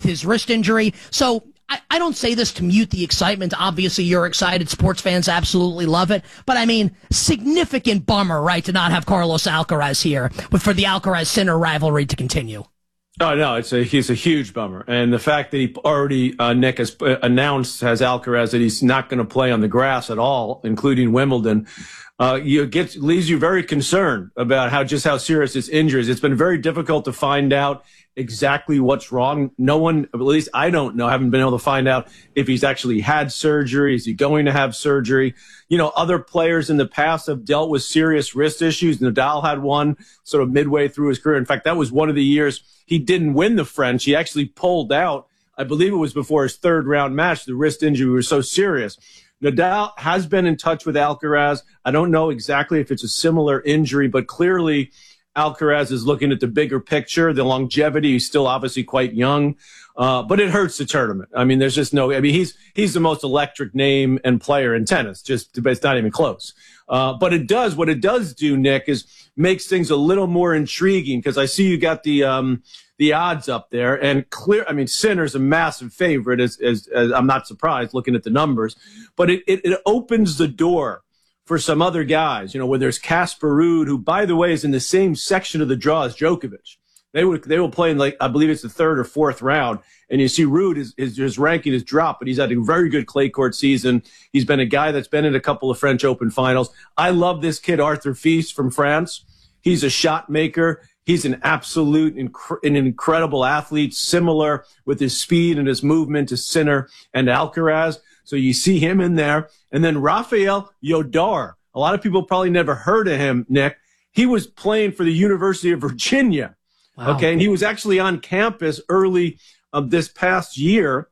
his wrist injury. So I don't say this to mute the excitement. Obviously, you're excited. Sports fans absolutely love it. But, I mean, significant bummer, right, to not have Carlos Alcaraz here, but for the Alcaraz-Sinner rivalry to continue. Oh, no, he's a huge bummer. And the fact that he already, Nick, has announced, has Alcaraz, that he's not going to play on the grass at all, including Wimbledon, leaves you very concerned about how serious this injury is. It's been very difficult to find out exactly what's wrong. No one, at least I don't know, haven't been able to find out if he's actually had surgery. Is he going to have surgery? You know, other players in the past have dealt with serious wrist issues. Nadal had one sort of midway through his career. In fact, that was one of the years he didn't win the French. He actually pulled out. I believe it was before his third round match. The wrist injury was so serious. Nadal has been in touch with Alcaraz. I don't know exactly if it's a similar injury, but clearly Alcaraz is looking at the bigger picture, the longevity. He's still obviously quite young, but it hurts the tournament. I mean, there's just no, I mean, he's the most electric name and player in tennis, but it's not even close. But what it does do, Nick, is makes things a little more intriguing, because I see you got the odds up there, and Sinner's a massive favorite, as I'm not surprised looking at the numbers, but it opens the door for some other guys, you know, where there's Casper Ruud, who, by the way, is in the same section of the draw as Djokovic. They will play in, like, I believe it's the third or fourth round, and you see Ruud, his ranking has dropped, but he's had a very good clay court season. He's been a guy that's been in a couple of French Open finals. I love this kid, Arthur Fils from France. He's a shot maker. He's an absolute, an incredible athlete, similar with his speed and his movement to Sinner and Alcaraz. So you see him in there. And then Rafael Yodar. A lot of people probably never heard of him, Nick. He was playing for the University of Virginia. Wow. Okay, and he was actually on campus early this past year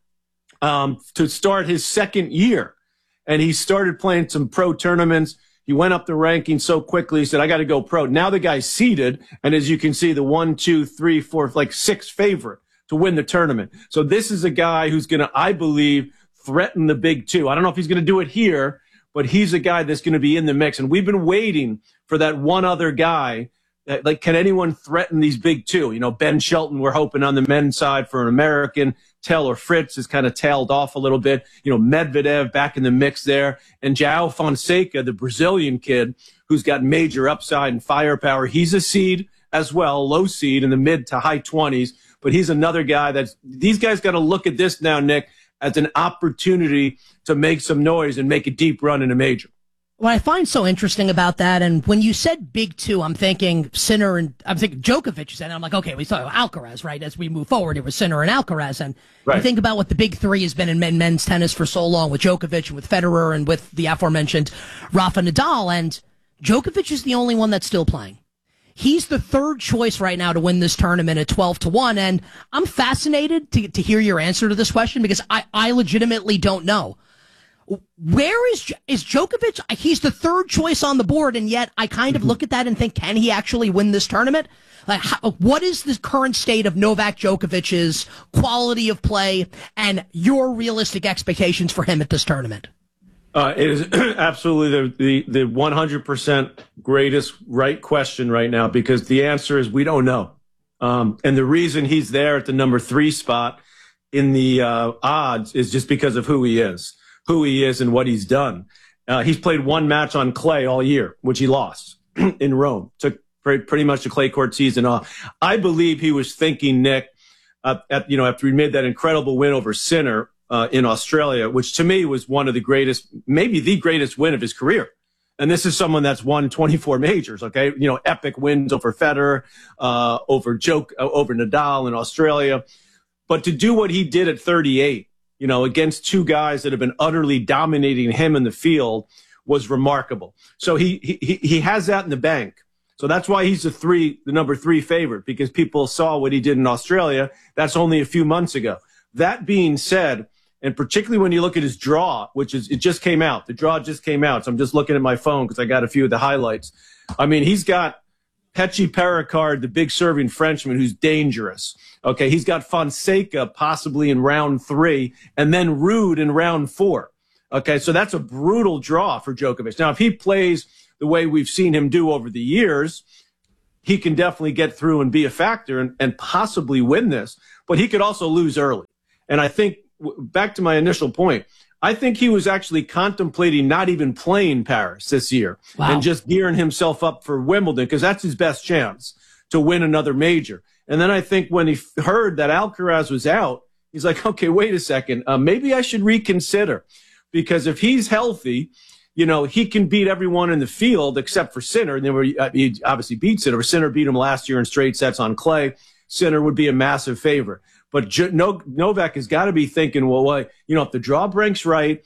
to start his second year. And he started playing some pro tournaments. He went up the ranking so quickly. He said, I got to go pro. Now the guy's seeded. And as you can see, the 1, 2, 3, 4, like 6 favorite to win the tournament. So this is a guy who's going to, I believe, threaten the big two. I don't know if he's going to do it here, but he's a guy that's going to be in the mix. And we've been waiting for that one other guy. Like, can anyone threaten these big two? You know, Ben Shelton, we're hoping on the men's side for an American. Taylor Fritz has kind of tailed off a little bit. You know, Medvedev back in the mix there. And João Fonseca, the Brazilian kid, who's got major upside and firepower. He's a seed as well, low seed in the mid to high 20s. But he's another guy these guys got to look at this now, Nick, as an opportunity to make some noise and make a deep run in a major. What I find so interesting about that, and when you said big two, I'm thinking Sinner and I'm thinking Djokovic, and I'm like, okay, we saw Alcaraz, right? As we move forward, it was Sinner and Alcaraz, and right. You think about what the big three has been in men's tennis for so long with Djokovic and with Federer and with the aforementioned Rafa Nadal, and Djokovic is the only one that's still playing. He's the third choice right now to win this tournament at 12-1, and I'm fascinated to hear your answer to this question because I legitimately don't know. Where is Djokovic? He's the third choice on the board, and yet I kind of look at that and think, can he actually win this tournament? Like, what is the current state of Novak Djokovic's quality of play and your realistic expectations for him at this tournament? It is absolutely the 100% greatest right question right now, because the answer is we don't know. And the reason he's there at the number 3 spot in the odds is just because of who he is and what he's done. He's played one match on clay all year, which he lost in Rome. Took pretty much the clay court season off. I believe he was thinking, Nick, after he made that incredible win over Sinner in Australia, which to me was one of the greatest, maybe the greatest win of his career. And this is someone that's won 24 majors, okay? You know, epic wins over Federer, over Nadal in Australia. But to do what he did at 38, you know, against two guys that have been utterly dominating him in the field was remarkable. So he has that in the bank. So that's why he's the number 3 favorite, because people saw what he did in Australia. That's only a few months ago. That being said, and particularly when you look at his draw, it just came out. The draw just came out. So I'm just looking at my phone because I got a few of the highlights. I mean, he's got Pechi Pericard, the big serving Frenchman, who's dangerous. Okay, he's got Fonseca possibly in round 3, and then Ruud in round 4. Okay, so that's a brutal draw for Djokovic. Now, if he plays the way we've seen him do over the years, he can definitely get through and be a factor and possibly win this. But he could also lose early. And I think, back to my initial point, I think he was actually contemplating not even playing Paris this year and just gearing himself up for Wimbledon because that's his best chance to win another major. And then I think when he heard that Alcaraz was out, he's like, okay, wait a second. Maybe I should reconsider because if he's healthy, he can beat everyone in the field except for Sinner. And then he obviously beat Sinner. Sinner beat him last year in straight sets on clay. Sinner would be a massive favorite. But Novak has got to be thinking, well, if the draw breaks right,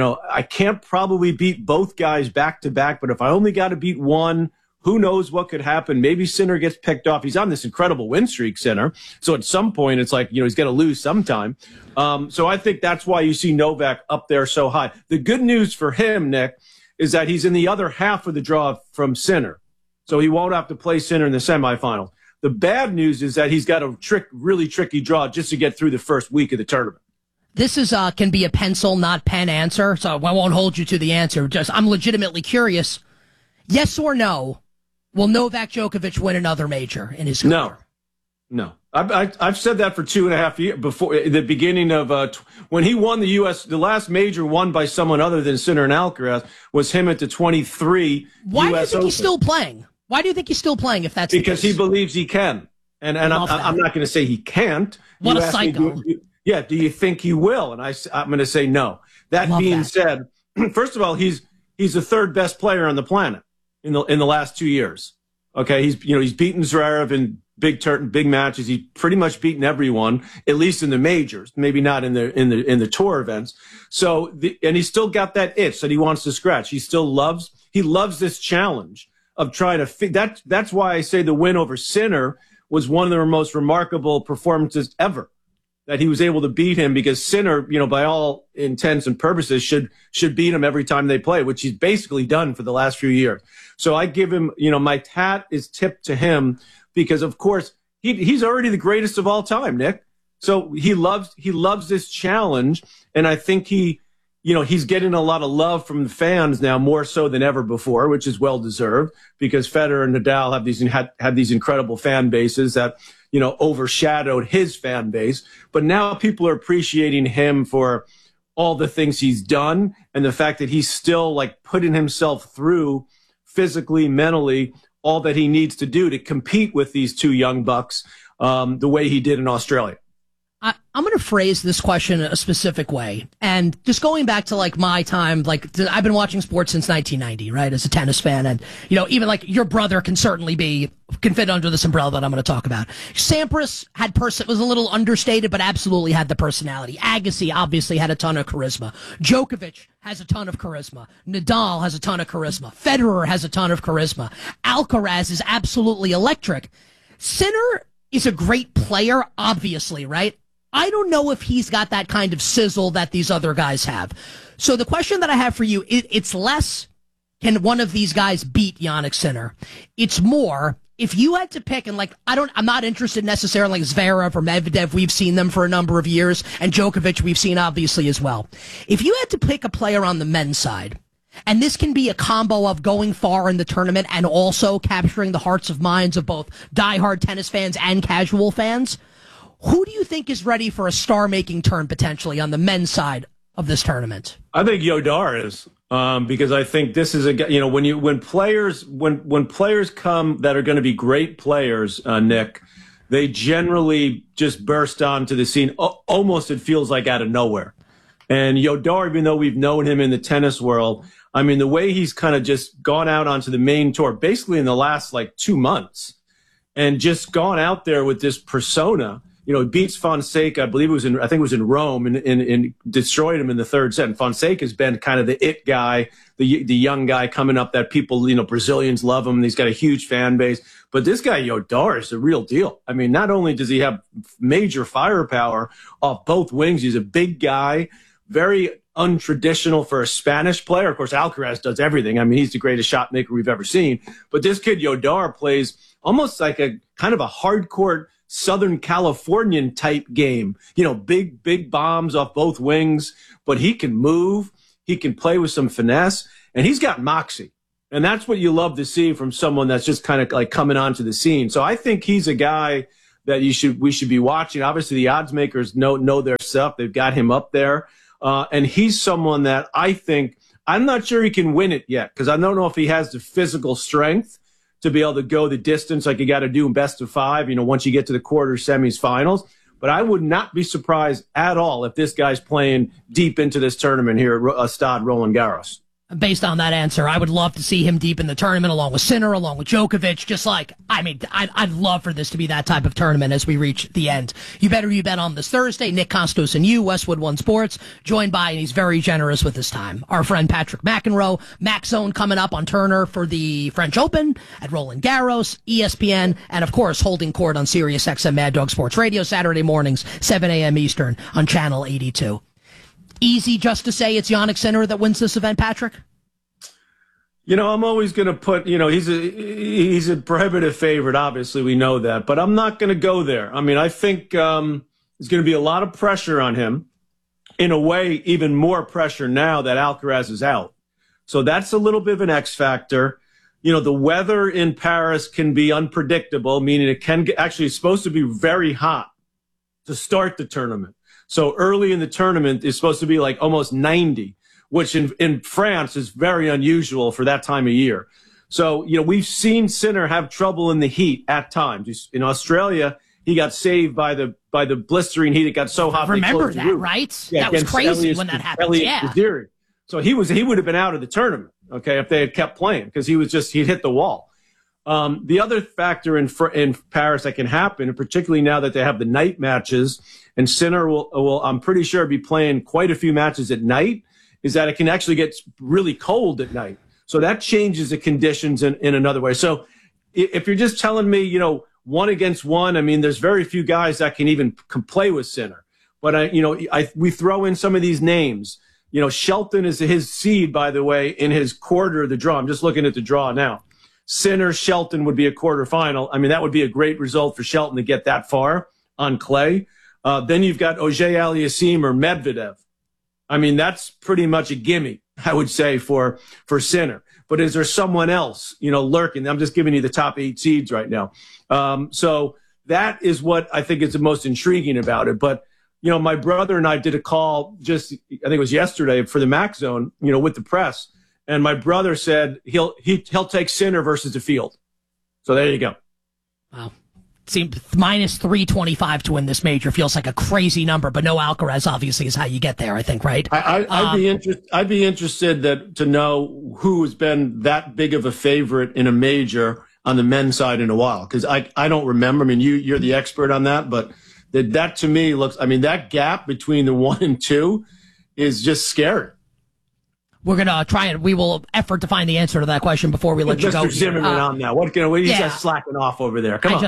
I can't probably beat both guys back to back. But if I only got to beat one, who knows what could happen? Maybe Sinner gets picked off. He's on this incredible win streak, Sinner. So at some point, it's like, he's going to lose sometime. So I think that's why you see Novak up there so high. The good news for him, Nick, is that he's in the other half of the draw from Sinner. So he won't have to play Sinner in the semifinals. The bad news is that he's got a really tricky draw just to get through the first week of the tournament. This is can be a pencil, not pen answer, so I won't hold you to the answer. I'm legitimately curious. Yes or no, will Novak Djokovic win another major in his career? No. I've said that for 2.5 years before the beginning of when he won the the last major won by someone other than Sinner and Alcaraz was him at the 23 Why US do you think Open. He's still playing? Why do you think he's still playing if that's because the case? He believes he can. And I'm not going to say he can't. What a psycho. Do you think he will? And I'm going to say no. That being said, first of all, he's the third best player on the planet in the last 2 years. Okay, he's beaten Zverev in big matches. He's pretty much beaten everyone, at least in the majors, maybe not in the tour events. So and he's still got that itch that he wants to scratch. He loves this challenge of trying to that's why I say the win over Sinner was one of the most remarkable performances ever. That he was able to beat him because Sinner, by all intents and purposes, should beat him every time they play, which he's basically done for the last few years. So I give him, my hat is tipped to him because, of course, he's already the greatest of all time, Nick. So he loves this challenge, and I think he's getting a lot of love from the fans now, more so than ever before, which is well deserved because Federer and Nadal have these incredible fan bases that overshadowed his fan base. But now people are appreciating him for all the things he's done and the fact that he's still putting himself through physically, mentally, all that he needs to do to compete with these two young bucks the way he did in Australia. I'm going to phrase this question a specific way. And just going back to my time, I've been watching sports since 1990, right, as a tennis fan. And, even your brother can fit under this umbrella that I'm going to talk about. Sampras was a little understated, but absolutely had the personality. Agassi obviously had a ton of charisma. Djokovic has a ton of charisma. Nadal has a ton of charisma. Federer has a ton of charisma. Alcaraz is absolutely electric. Sinner is a great player, obviously, right? I don't know if he's got that kind of sizzle that these other guys have. So the question that I have for you, it's less, can one of these guys beat Jannik Sinner? It's more, if you had to pick, and I'm not interested necessarily in Zverev or Medvedev. We've seen them for a number of years, and Djokovic we've seen obviously as well. If you had to pick a player on the men's side, and this can be a combo of going far in the tournament and also capturing the hearts and minds of both diehard tennis fans and casual fans, who do you think is ready for a star-making turn potentially on the men's side of this tournament? I think Yodar is, because I think this is when players come that are going to be great players, Nick, they generally just burst onto the scene. Almost, it feels like out of nowhere. And Yodar, even though we've known him in the tennis world, I mean, the way he's kind of just gone out onto the main tour, basically in the last 2 months, and just gone out there with this persona. He beats Fonseca, I believe it was in Rome, and destroyed him in the third set. And Fonseca's been kind of the it guy, the young guy coming up that people, Brazilians love him, and he's got a huge fan base. But this guy, Yodar, is the real deal. I mean, not only does he have major firepower off both wings, he's a big guy, very untraditional for a Spanish player. Of course, Alcaraz does everything. I mean, he's the greatest shot maker we've ever seen. But this kid, Yodar, plays almost like a kind of a hardcore Southern Californian type game, big bombs off both wings, but he can move, he can play with some finesse, and he's got moxie. And that's what you love to see from someone that's just kind of coming onto the scene. So I think he's a guy that we should be watching. Obviously the odds makers know their lifts up. They've got him up there. And he's someone that I think, I'm not sure he can win it yet because I don't know if he has the physical strength to be able to go the distance like you got to do in best of 5, once you get to the quarters, semis, finals. But I would not be surprised at all if this guy's playing deep into this tournament here at Stade Roland Garros. Based on that answer, I would love to see him deep in the tournament along with Sinner, along with Djokovic. I'd love for this to be that type of tournament as we reach the end. You Better You Bet on this Thursday. Nick Costos and you, Westwood One Sports, joined by, and he's very generous with his time, our friend Patrick McEnroe. Max Zone coming up on Turner for the French Open at Roland Garros, ESPN, and of course holding court on Sirius XM Mad Dog Sports Radio Saturday mornings, 7 a.m. Eastern on Channel 82. Easy just to say it's Jannik Sinner that wins this event, Patrick? I'm always going to put, he's a prohibitive favorite. Obviously, we know that, but I'm not going to go there. I mean, I think there's going to be a lot of pressure on him. In a way, even more pressure now that Alcaraz is out. So that's a little bit of an X factor. The weather in Paris can be unpredictable, meaning it can actually it's supposed to be very hot to start the tournament. So early in the tournament, it's supposed to be like almost 90, which in France is very unusual for that time of year. So, we've seen Sinner have trouble in the heat at times. In Australia, he got saved by the blistering heat. It got so hot. Remember that, right? Yeah, that was crazy when that happened. Yeah. So he would have been out of the tournament, okay, if they had kept playing because he'd hit the wall. The other factor in Paris that can happen, and particularly now that they have the night matches, and Sinner will I'm pretty sure be playing quite a few matches at night, is that it can actually get really cold at night. So that changes the conditions in another way. So if you're just telling me, 1 against 1, I mean, there's very few guys that can even play with Sinner. But we throw in some of these names. Shelton is his seed, by the way, in his quarter of the draw. I'm just looking at the draw now. Sinner, Shelton would be a quarterfinal. I mean, that would be a great result for Shelton to get that far on clay. Then you've got Auger-Aliassime or Medvedev. I mean, that's pretty much a gimme, I would say, for Sinner. But is there someone else, lurking? I'm just giving you the top 8 seeds right now. So that is what I think is the most intriguing about it. But, my brother and I did a call I think it was yesterday for the Max Zone, with the press. And my brother said he'll take Sinner versus the field. So there you go. Wow. Seems minus 325 to win this major feels like a crazy number, but no Alcaraz obviously is how you get there, I think, right? I'd be interested to know who has been that big of a favorite in a major on the men's side in a while, because I don't remember. I mean, you're the expert on that, but that to me looks. I mean, that gap between the 1 and 2 is just scary. We're going to try and we will effort to find the answer to that question before we let you go. Mr. Zimmerman on now. What he's just slacking off over there. Come on.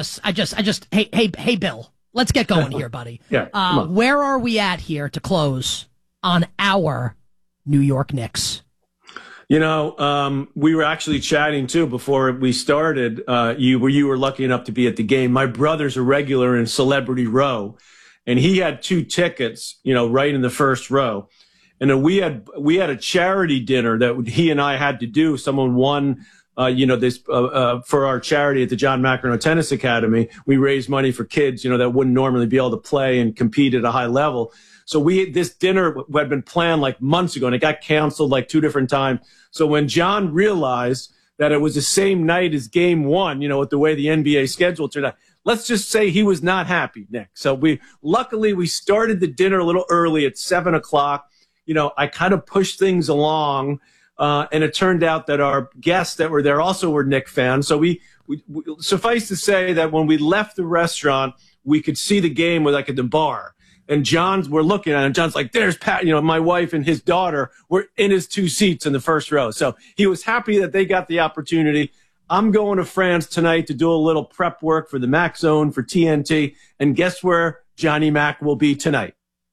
Hey, Bill, let's get going here, buddy. Yeah. Where are we at here to close on our New York Knicks? We were actually chatting too before we started. You were lucky enough to be at the game. My brother's a regular in Celebrity Row, and he had 2 tickets, right in the first row. And then we had a charity dinner that he and I had to do. Someone won, this for our charity at the John McEnroe Tennis Academy. We raised money for kids, that wouldn't normally be able to play and compete at a high level. So this dinner had been planned like months ago, and it got canceled like 2 different times. So when John realized that it was the same night as Game 1, with the way the NBA schedule turned out, let's just say he was not happy, Nick. So luckily we started the dinner a little early at 7:00. I kind of pushed things along, and it turned out that our guests that were there also were Knick fans. So we suffice to say that when we left the restaurant, we could see the game at the bar. And we're looking at it, and John's like, there's Pat, my wife and his daughter were in his 2 seats in the first row. So he was happy that they got the opportunity. I'm going to France tonight to do a little prep work for the Max Zone for TNT. And guess where Johnny Mac will be tonight?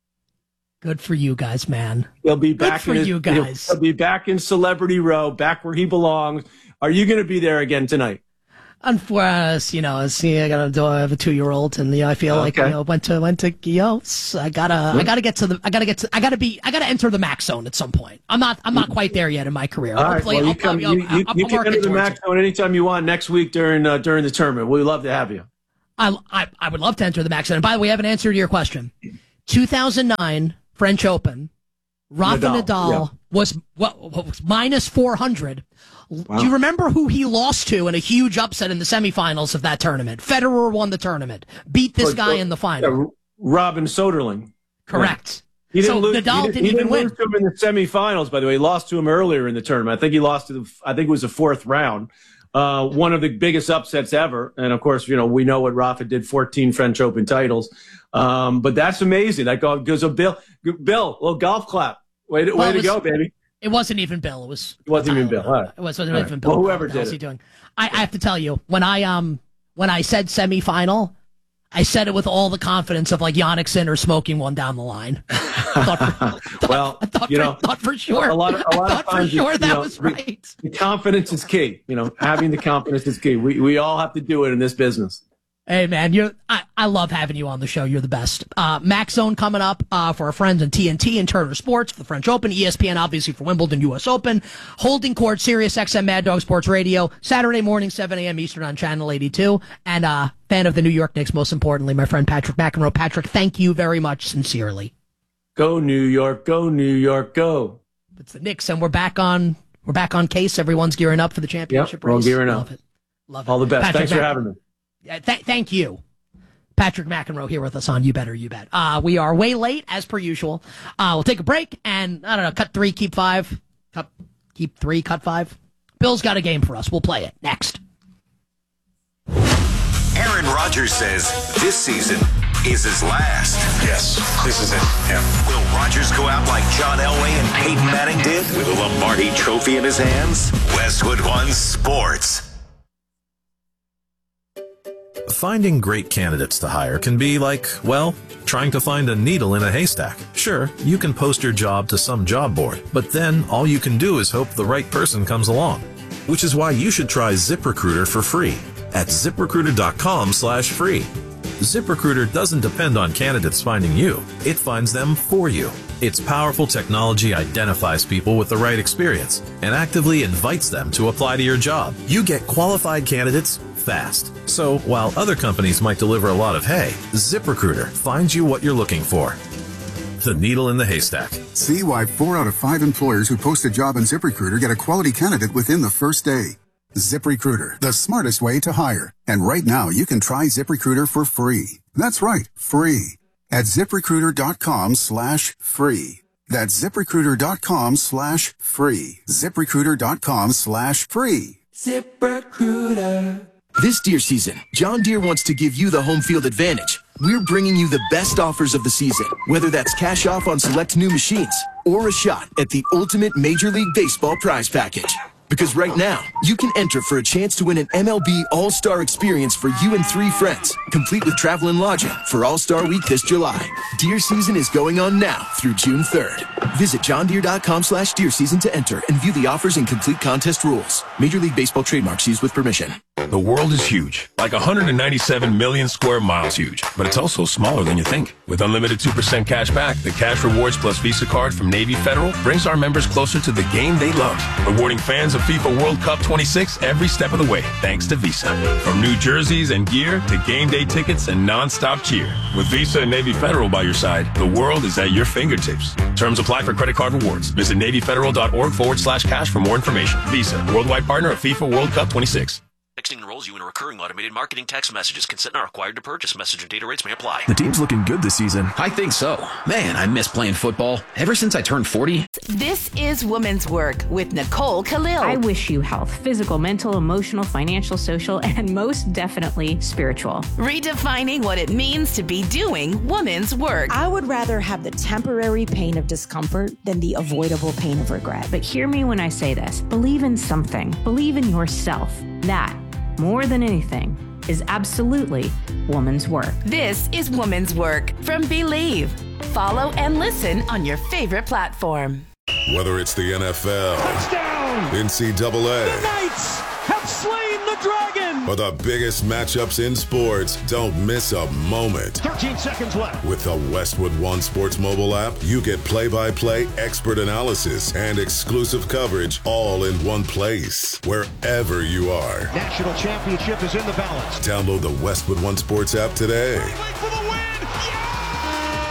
Good for you guys, man. He'll be back. Good for you guys. He'll be back in Celebrity Row, back where he belongs. Are you going to be there again tonight? Unfortunately, I have a 2-year-old, and I feel like I gotta enter the Max Zone at some point. I'm not quite there yet in my career. Hopefully, you can enter the Max Zone anytime you want next week during the tournament. We'd love to have you. I would love to enter the Max Zone. And by the way, I have an answer to your question. 2009 French Open, Rafa Nadal was minus 400. Wow. Do you remember who he lost to in a huge upset in the semifinals of that tournament? Federer won the tournament, beat this guy in the final. Robin Soderling. Correct. He didn't lose. Nadal didn't even win. Lose to him in the semifinals, by the way. He lost to him earlier in the tournament. I think he lost to I think it was the fourth round. One of the biggest upsets ever. And of course, we know what Rafa did, 14 French Open titles. But that's amazing. That goes a Bill, little golf clap. Way to go, baby. It wasn't even Bill. It wasn't even Bill. Right. It wasn't even Bill. Well, whoever did it. Doing? I have to tell you, when I said semifinal, I said it with all the confidence of like Jannik Sinner smoking one down the line. I thought for sure. A lot of times, that was right. The confidence is key. Having the confidence is key. We all have to do it in this business. Hey man, I love having you on the show. You're the best. Max Zone coming up for our friends in TNT and Turner Sports for the French Open, ESPN obviously for Wimbledon, U.S. Open, Holding Court, Sirius XM Mad Dog Sports Radio, Saturday morning 7 a.m. Eastern on Channel 82, and fan of the New York Knicks, most importantly, my friend Patrick McEnroe. Patrick, thank you very much, sincerely. Go New York, go New York, go. It's the Knicks, and we're back on case. Everyone's gearing up for the championship race. We're all gearing up. Love it. All the best. Patrick Thanks for having me. Thank you. Patrick McEnroe here with us on You Better You Bet. We are way late, as per usual. We'll take a break and, I don't know, cut 3, keep 5. Keep 3, cut 5. Bill's got a game for us. We'll play it next. Aaron Rodgers says this season is his last. Yes, this is it. Yeah. Will Rodgers go out like John Elway and Peyton Manning did with a Lombardi trophy in his hands? Westwood One Sports. Finding great candidates to hire can be like, well, trying to find a needle in a haystack. Sure, you can post your job to some job board, but then all you can do is hope the right person comes along. Which is why you should try ZipRecruiter for free at ZipRecruiter.com/free. ZipRecruiter doesn't depend on candidates finding you. It finds them for you. Its powerful technology identifies people with the right experience and actively invites them to apply to your job. You get qualified candidates fast. So while other companies might deliver a lot of hay, ZipRecruiter finds you what you're looking for. The needle in the haystack. See why 4 out of 5 employers who post a job on ZipRecruiter get a quality candidate within the first day. ZipRecruiter, the smartest way to hire. And right now, you can try ZipRecruiter for free. That's right, free. At ZipRecruiter.com/free. That's ZipRecruiter.com/free. ZipRecruiter.com/free. ZipRecruiter. This deer season, John Deere wants to give you the home field advantage. We're bringing you the best offers of the season, whether that's cash off on select new machines or a shot at the ultimate Major League Baseball prize package. Because right now, you can enter for a chance to win an MLB All-Star experience for you and 3 friends, complete with travel and lodging for All-Star Week this July. Deer season is going on now through June 3rd. Visit johndeere.com/deer season to enter and view the offers and complete contest rules. Major League Baseball trademarks used with permission. The world is huge, like 197 million square miles huge, but it's also smaller than you think. With unlimited 2% cash back, the Cash Rewards Plus Visa card from Navy Federal brings our members closer to the game they love, rewarding fans of FIFA World Cup 26 every step of the way, thanks to Visa. From new jerseys and gear to game day tickets and non-stop cheer. With Visa and Navy Federal by your side, the world is at your fingertips. Terms apply for credit card rewards. Visit NavyFederal.org/cash for more information. Visa, worldwide partner of FIFA World Cup 26. Texting enrolls you in a recurring automated marketing text messages. Consent not required to purchase. Message and data rates may apply. The team's looking good this season. I think so. Man, I miss playing football. Ever since I turned 40. This is Women's Work with Nicole Khalil. I wish you health. Physical, mental, emotional, financial, social, and most definitely spiritual. Redefining what it means to be doing women's work. I would rather have the temporary pain of discomfort than the avoidable pain of regret. But hear me when I say this. Believe in something. Believe in yourself. That, more than anything, is absolutely woman's work. This is Woman's Work from Believe. Follow and listen on your favorite platform. Whether it's the NFL, touchdown, NCAA, the Knights have slain the dragon, or the biggest matchups in sports, don't miss a moment. 13 seconds left. With the Westwood One Sports mobile app, you get play-by-play expert analysis and exclusive coverage all in one place, wherever you are. National championship is in the balance. Download the Westwood One Sports app today.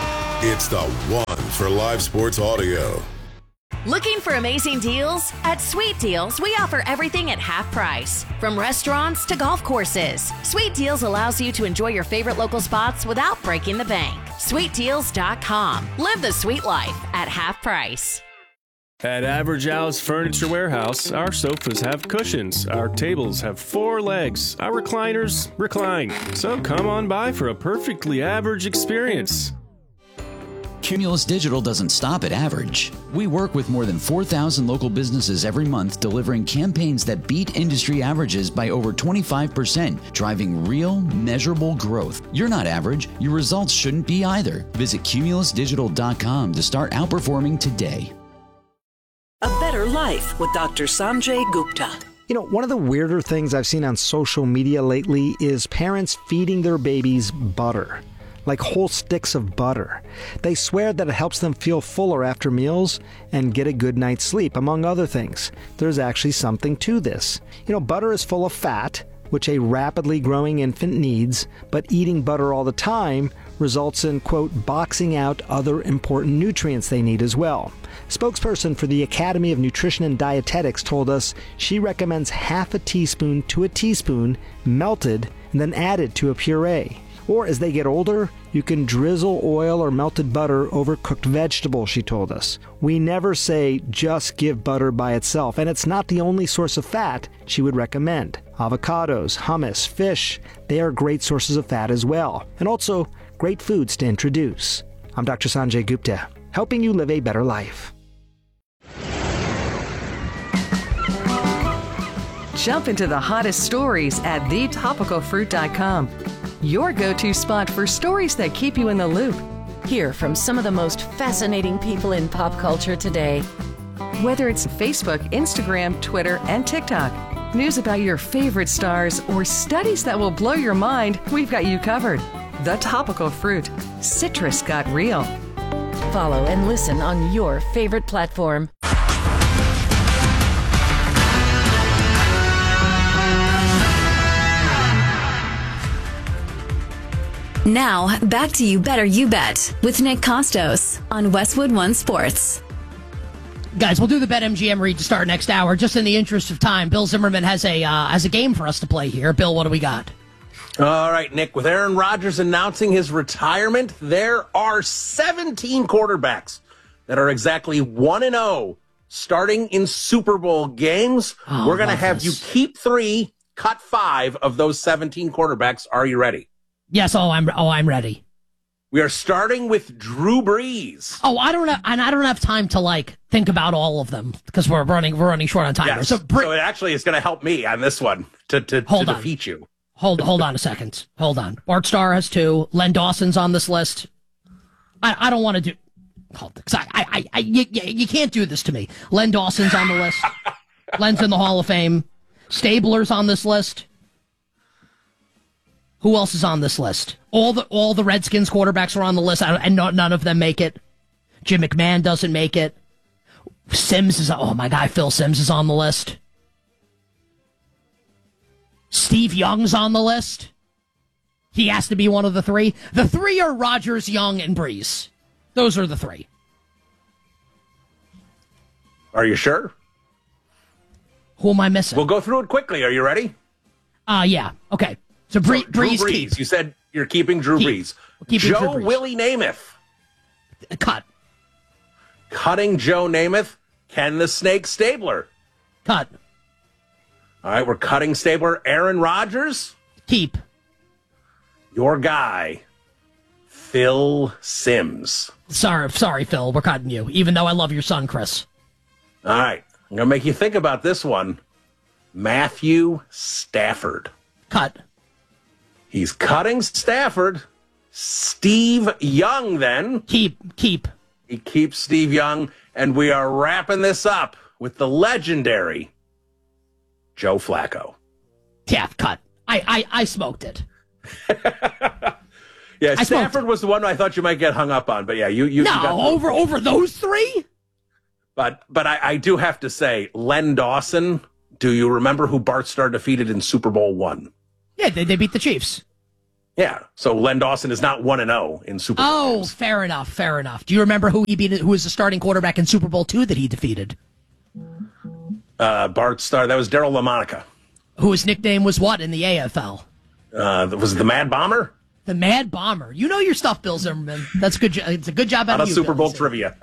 It's the one for live sports audio. Looking for amazing deals? At Sweet Deals, we offer everything at half price. From restaurants to golf courses, Sweet Deals allows you to enjoy your favorite local spots without breaking the bank. SweetDeals.com. Live the sweet life at half price. At Average Al's Furniture Warehouse, our sofas have cushions, our tables have 4 legs, our recliners recline. So come on by for a perfectly average experience. Cumulus Digital doesn't stop at average. We work with more than 4,000 local businesses every month, delivering campaigns that beat industry averages by over 25%, driving real, measurable growth. You're not average. Your results shouldn't be either. Visit cumulusdigital.com to start outperforming today. A Better Life with Dr. Sanjay Gupta. You know, one of the weirder things I've seen on social media lately is parents feeding their babies butter. Like whole sticks of butter. They swear that it helps them feel fuller after meals and get a good night's sleep, among other things. There's actually something to this. You know, butter is full of fat, which a rapidly growing infant needs, but eating butter all the time results in, quote, boxing out other important nutrients they need as well. Spokesperson for the Academy of Nutrition and Dietetics told us she recommends half a teaspoon to a teaspoon melted and then added to a puree. Or as they get older, you can drizzle oil or melted butter over cooked vegetables, she told us. We never say just give butter by itself, and it's not the only source of fat she would recommend. Avocados, hummus, fish, they are great sources of fat as well, and also great foods to introduce. I'm Dr. Sanjay Gupta, helping you live a better life. Jump into the hottest stories at thetopicalfruit.com. Your go-to spot for stories that keep you in the loop. Hear from some of the most fascinating people in pop culture today. Whether it's Facebook, Instagram, Twitter, and TikTok, news about your favorite stars, or studies that will blow your mind, we've got you covered. The Topical Fruit. Citrus got real. Follow and listen on your favorite platform. Now, back to You Better You Bet with Nick Costos on Westwood One Sports. Guys, we'll do the BetMGM read to start next hour. Just in the interest of time, Bill Zimmerman has a game for us to play here. Bill, what do we got? All right, Nick, with Aaron Rodgers announcing his retirement, there are 17 quarterbacks that are exactly 1-0 starting in Super Bowl games. We're going to have you keep 3, cut 5 of those 17 quarterbacks. Are you ready? Yes. I'm ready. We are starting with Drew Brees. I don't have time to think about all of them because we're running short on time. Yes. So it actually is going to help me on this one to defeat you. Hold on a second. Hold on. Bart Starr has 2. Len Dawson's on this list. I don't want to do. You can't do this to me. Len Dawson's on the list. Len's in the Hall of Fame. Stabler's on this list. Who else is on this list? All the Redskins quarterbacks are on the list, and none of them make it. Jim McMahon doesn't make it. My guy Phil Simms is on the list. Steve Young's on the list. He has to be one of the 3. The 3 are Rodgers, Young, and Brees. Those are the 3. Are you sure? Who am I missing? We'll go through it quickly. Are you ready? Yeah. Okay. So Brees keep. You said you're keeping Drew Brees. Joe Willie Namath. Cut. Cutting Joe Namath. Ken the Snake Stabler. Cut. All right, we're cutting Stabler. Aaron Rodgers. Keep. Your guy, Phil Simms. Sorry, Phil. We're cutting you, even though I love your son, Chris. All right. I'm going to make you think about this one. Matthew Stafford. Cut. He's cutting Stafford. Steve Young, then. Keep. He keeps Steve Young. And we are wrapping this up with the legendary Joe Flacco. Yeah, cut. I smoked it. Yeah, Stafford was the one I thought you might get hung up on. But yeah, you got over those 3? But I do have to say, Len Dawson, do you remember who Bart Starr defeated in Super Bowl I? Yeah, they beat the Chiefs. Yeah, so Len Dawson is not 1-0 in Super Bowl games. Fair enough. Do you remember who he beat? Who was the starting quarterback in Super Bowl II that he defeated? Bart Starr. That was Daryl LaMonica. Whose nickname was what in the AFL? Was it the Mad Bomber? The Mad Bomber. You know your stuff, Bill Zimmerman. That's good. It's a good job out of you. Super Bowl Bill. trivia.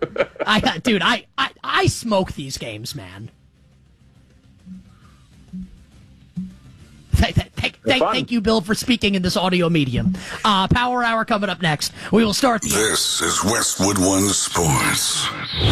I smoke these games, man. Thank you, Bill, for speaking in this audio medium. Power Hour coming up next. We will start This is Westwood One Sports.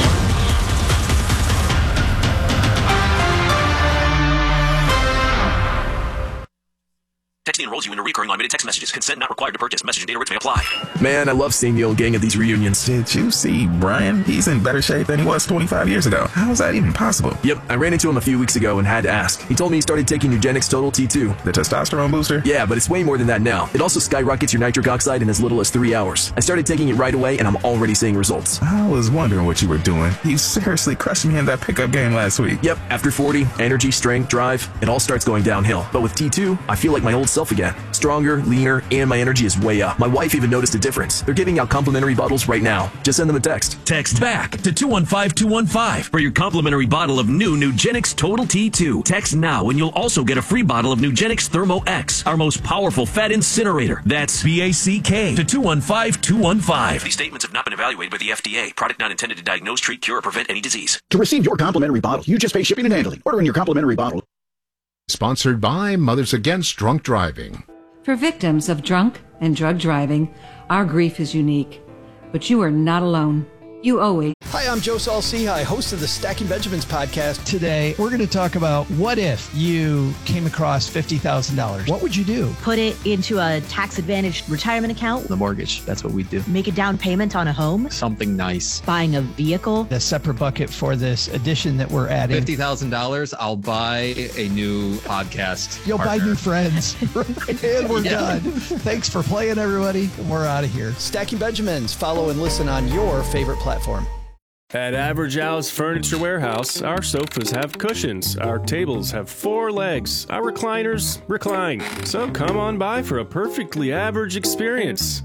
16 enrolls you in a recurring automated text messages. Consent not required to purchase. Message and data rates may apply. Man, I love seeing the old gang at these reunions. Did you see Brian? He's in better shape than he was 25 years ago. How is that even possible? Yep, I ran into him a few weeks ago and had to ask. He told me he started taking Nugenix Total T2. The testosterone booster? Yeah, but it's way more than that now. It also skyrockets your nitric oxide in as little as 3 hours. I started taking it right away and I'm already seeing results. I was wondering what you were doing. You seriously crushed me in that pickup game last week. Yep, after 40, energy, strength, drive, it all starts going downhill. But with T2, I feel like my old self again. Stronger, leaner, and my energy is way up. My wife even noticed a difference. They're giving out complimentary bottles right now. Just send them a text. Text BACK to 215-215 for your complimentary bottle of new Nugenix Total T2. Text now and you'll also get a free bottle of Nugenix Thermo X, our most powerful fat incinerator. That's BACK to 215-215. These statements have not been evaluated by the FDA. Product not intended to diagnose, treat, cure, or prevent any disease. To receive your complimentary bottle, you just pay shipping and handling. Order in your complimentary bottle. Sponsored by Mothers Against Drunk Driving. For victims of drunk and drug driving, our grief is unique, but you are not alone. You always. Hi, I'm Joe Saul-Sehy, host of the Stacking Benjamins podcast. Today, we're going to talk about what if you came across $50,000. What would you do? Put it into a tax-advantaged retirement account. The mortgage, that's what we do. Make a down payment on a home. Something nice. Buying a vehicle. A separate bucket for this addition that we're adding. $50,000, I'll buy a new podcast. You'll buy new friends. And we're done. Thanks for playing, everybody. We're out of here. Stacking Benjamins. Follow and listen on your favorite platform. At Average Al's Furniture Warehouse, our sofas have cushions, our tables have 4 legs, our recliners recline. So come on by for a perfectly average experience.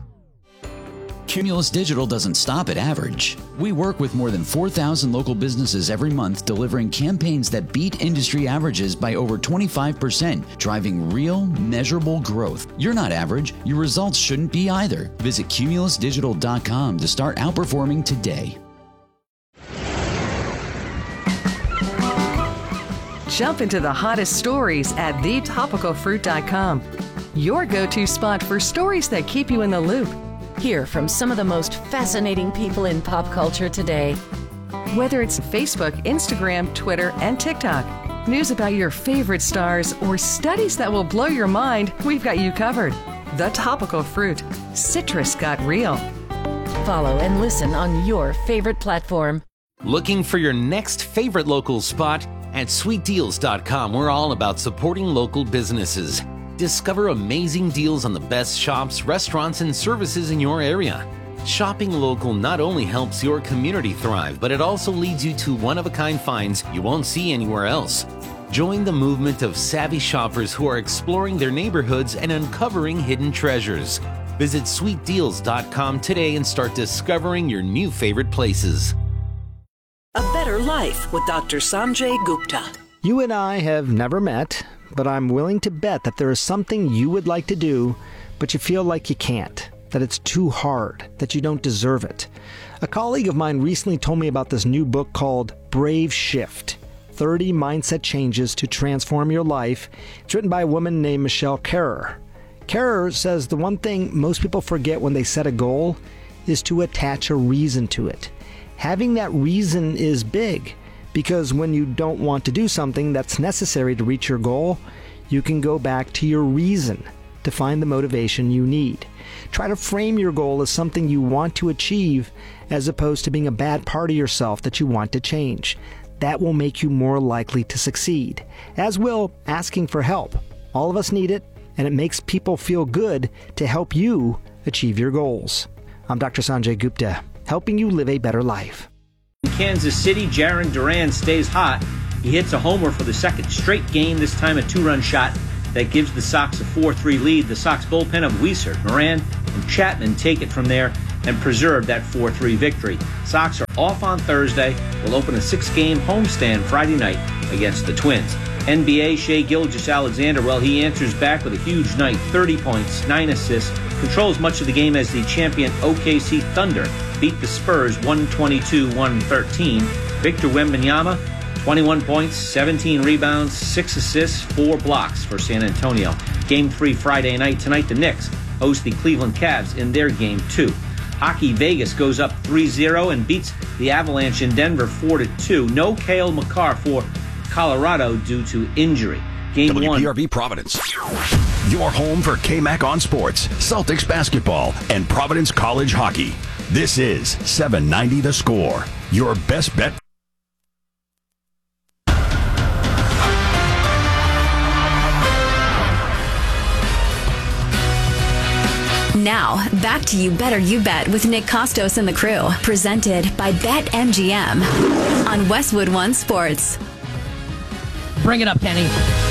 Cumulus Digital doesn't stop at average. We work with more than 4,000 local businesses every month, delivering campaigns that beat industry averages by over 25%, driving real, measurable growth. You're not average. Your results shouldn't be either. Visit cumulusdigital.com to start outperforming today. Jump into the hottest stories at thetopicalfruit.com. Your go-to spot for stories that keep you in the loop. Hear from some of the most fascinating people in pop culture today. Whether it's Facebook, Instagram, Twitter, and TikTok, news about your favorite stars, or studies that will blow your mind, we've got you covered. The Topical Fruit. Citrus got real. Follow and listen on your favorite platform. Looking for your next favorite local spot? At sweetdeals.com, we're all about supporting local businesses. Discover amazing deals on the best shops, restaurants, and services in your area. Shopping local not only helps your community thrive, but it also leads you to one-of-a-kind finds you won't see anywhere else. Join the movement of savvy shoppers who are exploring their neighborhoods and uncovering hidden treasures. Visit sweetdeals.com today and start discovering your new favorite places. A Better Life with Dr. Sanjay Gupta. You and I have never met, but I'm willing to bet that there is something you would like to do, but you feel like you can't, that it's too hard, that you don't deserve it. A colleague of mine recently told me about this new book called Brave Shift, 30 Mindset Changes to Transform Your Life. It's written by a woman named Michelle Kerrer. Kerrer says the one thing most people forget when they set a goal is to attach a reason to it. Having that reason is big, because when you don't want to do something that's necessary to reach your goal, you can go back to your reason to find the motivation you need. Try to frame your goal as something you want to achieve, as opposed to being a bad part of yourself that you want to change. That will make you more likely to succeed, as will asking for help. All of us need it, and it makes people feel good to help you achieve your goals. I'm Dr. Sanjay Gupta, helping you live a better life. In Kansas City, Jarren Duran stays hot. He hits a homer for the second straight game, this time a 2-run shot that gives the Sox a 4-3 lead. The Sox bullpen of Weissert, Moran, and Chapman take it from there and preserve that 4-3 victory. Sox are off on Thursday. Will open a 6-game homestand Friday night against the Twins. NBA, Shai Gilgeous-Alexander, well, he answers back with a huge night. 30 points, 9 assists, controls much of the game as the champion OKC Thunder beat the Spurs 122-113. Victor Wembanyama, 21 points, 17 rebounds, 6 assists, 4 blocks for San Antonio. Game 3 Friday night. Tonight, the Knicks host the Cleveland Cavs in their Game 2. Hockey, Vegas goes up 3-0 and beats the Avalanche in Denver 4-2. No Cale Makar for Colorado due to injury. Game WPRB 1. Providence. Your home for KMAC on sports, Celtics basketball, and Providence College hockey. This is 790 The Score. Your best bet. Now, back to You Better You Bet with Nick Costos and the crew. Presented by BetMGM on Westwood One Sports. Bring it up, Kenny.